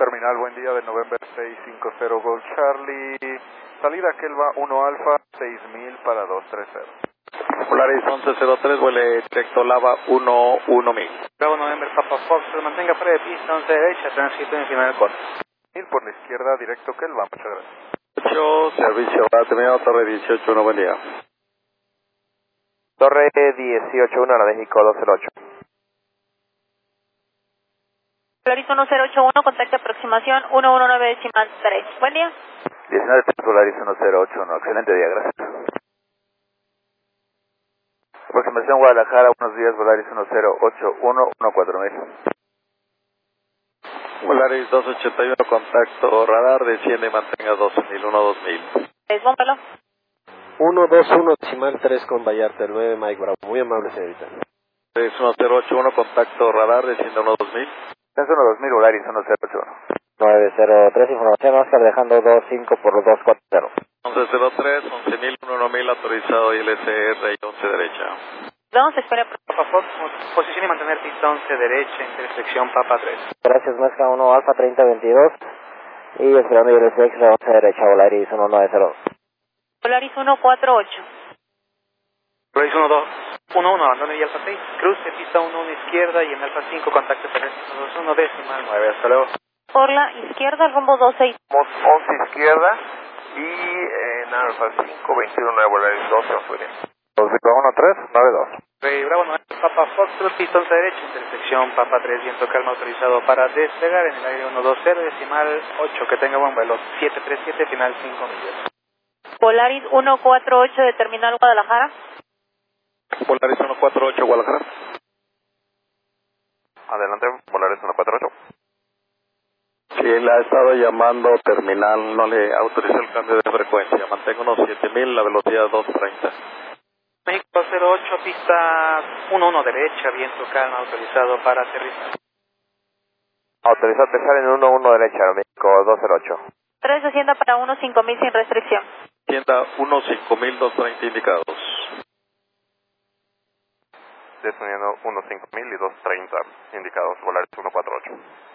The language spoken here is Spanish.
Terminal, buen día de November 650 Gold Charlie. Salida Kelva 1 Alfa, 6000 para 230. Polaris 1103, vuele directo Lava 11000. Bravo November Papa Fox, mantenga fuera de pista 11 derecha, tránsito en final del corte. 1000 por la izquierda, directo Kelva, muchas gracias. 8, servicio, va terminado Torre 18-1, buen día. Torre 18-1, la México 208. Polaris 1081, contacto aproximación 119.3. Buen día. 19 Polaris 1081, excelente día, gracias. Aproximación Guadalajara, buenos días, Polaris 1081, 14000. Polaris 281, contacto radar, desciende y mantenga 12000, 12000. Es bómbalo. 121 decimal 3 con Vallarta, 9 Mike Bravo. Muy amable, señorita. Polaris 1081, contacto radar, desciende 12000. Censo 2000, Polaris 1081. 903, información Oscar, dejando 25 por los 240. 1103, 11000, 11000, autorizado ILCR y 11 derecha. Vamos a esperar. Papa Fox, posición y mantener pista 11 derecha, intersección Papa 3. Gracias, Mezca 1 Alfa 3022. Y esperando ILCX 11 derecha, Polaris 190. Polaris 148. Polaris 11, abandono y Alfa 6. Cruce pista 1 izquierda y en Alfa 5, contacto terrestre 21 decimal 9. Hasta luego. Por la izquierda, rumbo 26. 11 izquierda y en Alfa 5, 21 9, Polaris 12, 13, 92. Bravo November Papa Fox, pista 11 derecha, intersección Papa 3, viento calma autorizado para despegar en el aire 120, decimal 8, que tenga buen vuelo 737, final 5 millas. Polaris 148 de Terminal Guadalajara. Polaris 148, Guadalajara. Adelante, Polaris 148. Sí, la ha estado llamando terminal, no le autorizó el cambio de frecuencia. Mantengo unos 7000, la velocidad 230. México 08, pista 11 derecha, viento calma autorizado para aterrizar. Autorizado aterrizar en 11 derecha, México 208. 360 para 15000 sin restricción. Tienda 15000, 230 indicados. Descendiendo 15000 y 230 indicados, Polaris 148.